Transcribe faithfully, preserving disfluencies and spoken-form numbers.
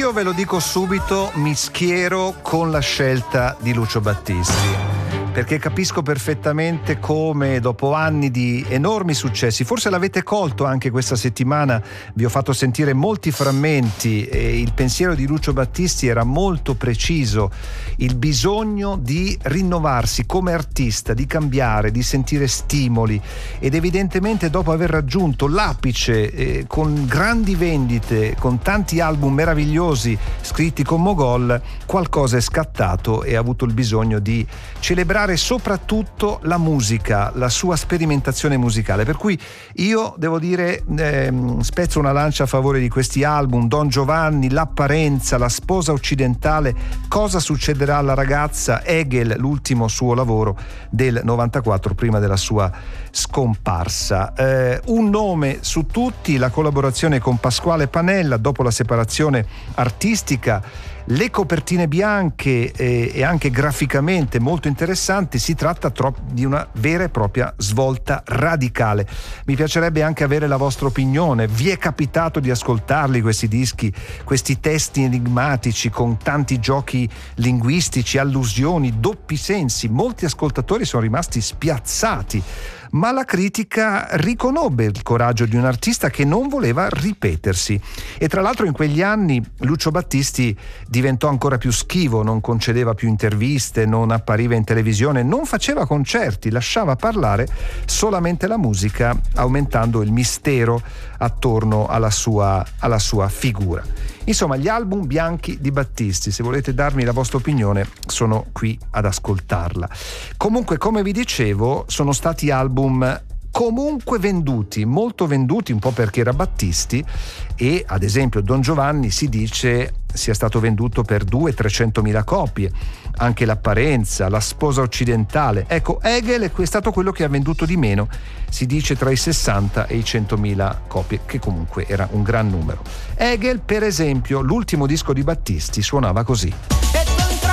Io ve lo dico subito, mi schiero con la scelta di Lucio Battisti, perché capisco perfettamente come dopo anni di enormi successi, forse l'avete colto anche questa settimana, vi ho fatto sentire molti frammenti e il pensiero di Lucio Battisti era molto preciso, il bisogno di rinnovarsi come artista, di cambiare, di sentire stimoli, ed evidentemente dopo aver raggiunto l'apice eh, con grandi vendite, con tanti album meravigliosi scritti con Mogol, qualcosa è scattato e ha avuto il bisogno di celebrare soprattutto la musica, la sua sperimentazione musicale, per cui io devo dire ehm, spezzo una lancia a favore di questi album: Don Giovanni, L'apparenza, La sposa occidentale, Cosa succederà alla ragazza, Hegel, l'ultimo suo lavoro del novantaquattro prima della sua scomparsa. Eh, un nome su tutti, la collaborazione con Pasquale Panella dopo la separazione artistica, le copertine bianche eh, e anche graficamente molto interessanti. Si tratta tro- di una vera e propria svolta radicale. Mi piacerebbe anche avere la vostra opinione. Vi è capitato di ascoltarli questi dischi, questi testi enigmatici con tanti giochi linguistici, allusioni, doppi sensi? Molti ascoltatori sono rimasti spiazzati, ma la critica riconobbe il coraggio di un artista che non voleva ripetersi. E tra l'altro in quegli anni Lucio Battisti diventò ancora più schivo, non concedeva più interviste, non appariva in televisione, non faceva concerti, lasciava parlare solamente la musica, aumentando il mistero attorno alla sua, alla sua figura. Insomma, gli album bianchi di Battisti, se volete darmi la vostra opinione, sono qui ad ascoltarla. Comunque, come vi dicevo, sono stati album comunque venduti, molto venduti, un po' perché era Battisti, e ad esempio Don Giovanni si dice sia stato venduto per duecento trecentomila copie, anche L'apparenza, La sposa occidentale. Ecco, Hegel è stato quello che ha venduto di meno, si dice tra i sessanta e i centomila copie, che comunque era un gran numero. Hegel, per esempio, l'ultimo disco di Battisti suonava così.